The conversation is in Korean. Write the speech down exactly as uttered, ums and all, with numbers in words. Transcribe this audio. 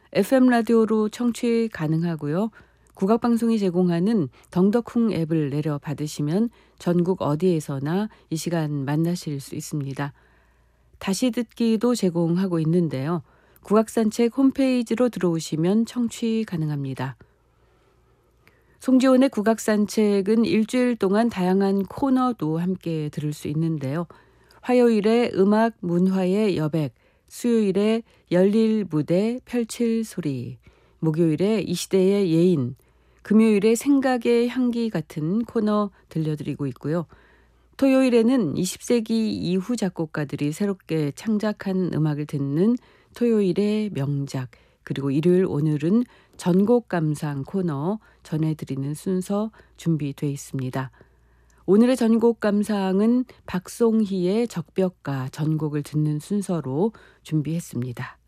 에프엠 라디오로 청취 가능하고요. 국악방송이 제공하는 덩덕쿵 앱을 내려 받으시면 전국 어디에서나 이 시간 만나실 수 있습니다. 다시 듣기도 제공하고 있는데요. 국악산책 홈페이지로 들어오시면 청취 가능합니다. 송지온의 국악산책은 일주일 동안 다양한 코너도 함께 들을 수 있는데요. 화요일에 음악 문화의 여백, 수요일에 열릴 무대 펼칠 소리, 목요일에 이 시대의 예인, 금요일에 생각의 향기 같은 코너 들려드리고 있고요. 토요일에는 이십 세기 이후 작곡가들이 새롭게 창작한 음악을 듣는 토요일의 명작, 그리고 일요일 오늘은 전곡 감상 코너 전해드리는 순서 준비되어 있습니다. 오늘의 전곡 감상은 박송희의 적벽가 전곡을 듣는 순서로 준비했습니다.